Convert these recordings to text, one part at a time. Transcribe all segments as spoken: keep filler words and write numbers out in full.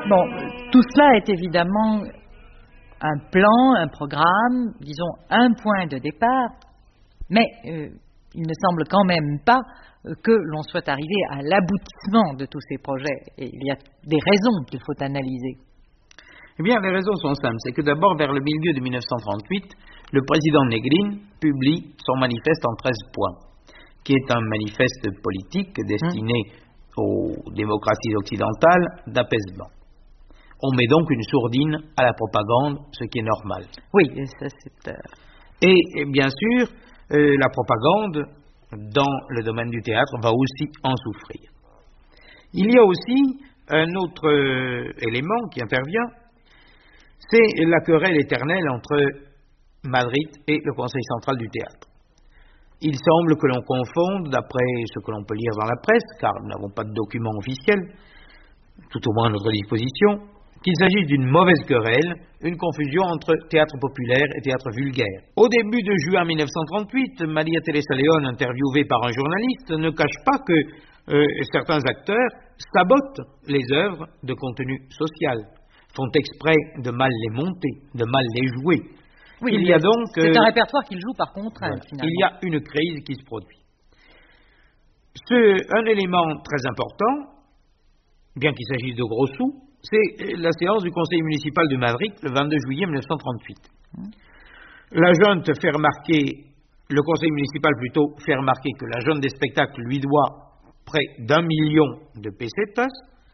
Bon, tout cela est évidemment un plan, un programme, disons un point de départ, mais euh, il ne semble quand même pas que l'on soit arrivé à l'aboutissement de tous ces projets. Et il y a des raisons qu'il faut analyser. Eh bien, les raisons sont simples. C'est que d'abord, vers le milieu de mille neuf cent trente-huit, le président Negrin publie son manifeste en treize points, qui est un manifeste politique destiné mmh. aux démocraties occidentales d'apaisement. On met donc une sourdine à la propagande, ce qui est normal. Oui, ça c'est... Euh... Et, et bien sûr, euh, la propagande, dans le domaine du théâtre, va aussi en souffrir. Il y a aussi un autre euh, élément qui intervient, c'est la querelle éternelle entre Madrid et le Conseil central du théâtre. Il semble que l'on confonde, d'après ce que l'on peut lire dans la presse, car nous n'avons pas de documents officiels, tout au moins à notre disposition, qu'il s'agisse d'une mauvaise querelle, une confusion entre théâtre populaire et théâtre vulgaire. Au début de juin mille neuf cent trente-huit, Maria Teresa León, interviewée par un journaliste, ne cache pas que euh, certains acteurs sabotent les œuvres de contenu social, font exprès de mal les monter, de mal les jouer. Oui, il y a donc, c'est euh, un répertoire qu'il joue par contrainte, voilà, finalement. il y a une crise qui se produit. Ce, un élément très important, bien qu'il s'agisse de gros sous, c'est la séance du conseil municipal de Madrid le vingt-deux juillet mille neuf cent trente-huit. Mmh. La junte fait remarquer, le conseil municipal plutôt, fait remarquer que la junte des spectacles lui doit près d'un million de pesetas,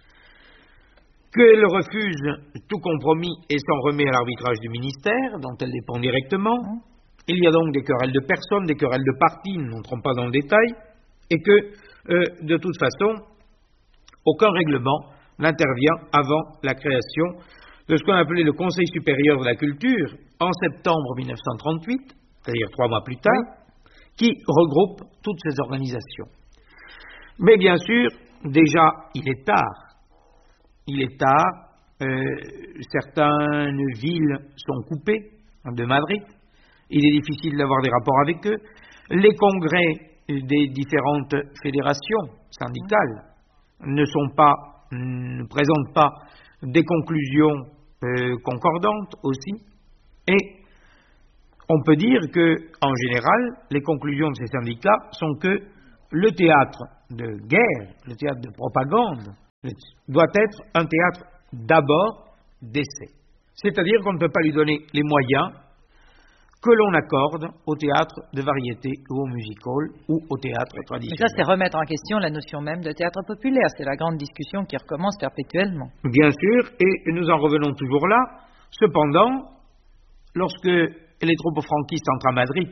qu'elle refuse tout compromis et s'en remet à l'arbitrage du ministère, dont elle dépend directement. Mmh. Il y a donc des querelles de personnes, des querelles de partis, nous n'entrons pas dans le détail, et que, euh, de toute façon, aucun règlement n'intervient avant la création de ce qu'on appelait le Conseil supérieur de la culture en septembre mille neuf cent trente-huit, c'est-à-dire trois mois plus tard, oui. qui regroupe toutes ces organisations. Mais bien sûr, déjà, il est tard. Il est tard. Euh, certaines villes sont coupées de Madrid. Il est difficile d'avoir des rapports avec eux. Les congrès des différentes fédérations syndicales ne sont pas ne présente pas des conclusions euh, concordantes aussi, et on peut dire que, en général, les conclusions de ces syndicats sont que le théâtre de guerre, le théâtre de propagande, doit être un théâtre d'abord d'essai. C'est-à-dire qu'on ne peut pas lui donner les moyens que l'on accorde au théâtre de variété ou au music-hall ou au théâtre traditionnel. Mais ça, c'est remettre en question la notion même de théâtre populaire. C'est la grande discussion qui recommence perpétuellement. Bien sûr, et nous en revenons toujours là. Cependant, lorsque les troupes franquistes entrent à Madrid,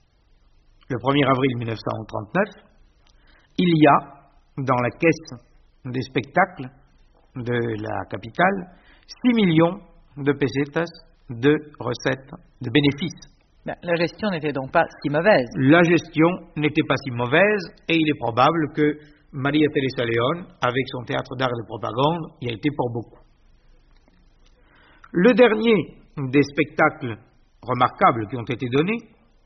le premier avril mille neuf cent trente-neuf, il y a, dans la caisse des spectacles de la capitale, six millions de pesetas de recettes, de bénéfices. La gestion n'était donc pas si mauvaise. La gestion n'était pas si mauvaise, et il est probable que Maria Teresa León, avec son théâtre d'art et de propagande, y a été pour beaucoup. Le dernier des spectacles remarquables qui ont été donnés,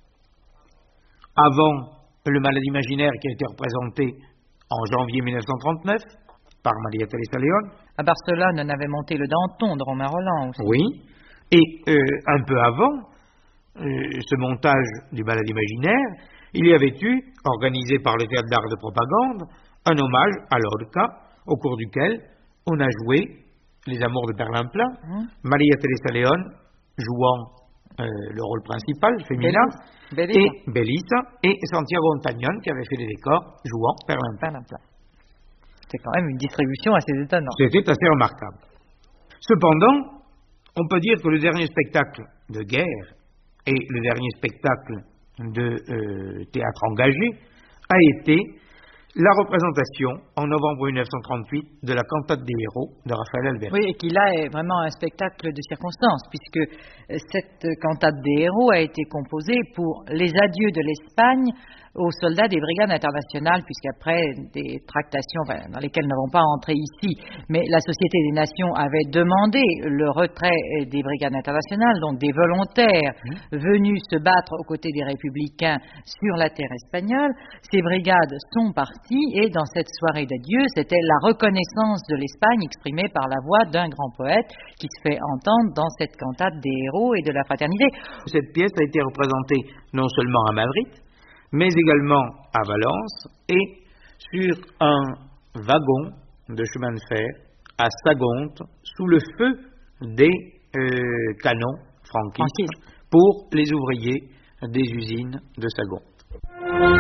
avant le Malade imaginaire qui a été représenté en janvier mille neuf cent trente-neuf par Maria Teresa León. À Barcelone, on avait monté le Danton de Romain Rolland aussi. Oui, et euh, un peu avant Euh, ce montage du Balade imaginaire, il y avait eu, organisé par le théâtre d'art de propagande, un hommage à Lorca, au cours duquel on a joué Les Amours de Perlimpla, mmh. Maria Teresa León jouant euh, le rôle principal, féminin, Belisa. et Belisa, et Santiago Ontañón, qui avait fait les décors, jouant Perlimpla. C'est quand même une distribution assez étonnante. C'était assez remarquable. Cependant, on peut dire que le dernier spectacle de guerre et le dernier spectacle de euh, théâtre engagé a été la représentation en novembre mille neuf cent trente-huit de la Cantate des héros de Raphaël Alberti. Oui, et qui là est vraiment un spectacle de circonstance, puisque cette Cantate des héros a été composée pour les adieux de l'Espagne aux soldats des brigades internationales, puisqu'après des tractations enfin, dans lesquelles nous n'avons pas entré ici, mais la Société des Nations avait demandé le retrait des brigades internationales, donc des volontaires mmh. venus se battre aux côtés des républicains sur la terre espagnole. Ces brigades sont parties et dans cette soirée d'adieu, c'était la reconnaissance de l'Espagne exprimée par la voix d'un grand poète qui se fait entendre dans cette cantate des héros et de la fraternité. Cette pièce a été représentée non seulement à Madrid, mais également à Valence et sur un wagon de chemin de fer à Sagonte, sous le feu des euh, canons franquistes pour les ouvriers des usines de Sagonte.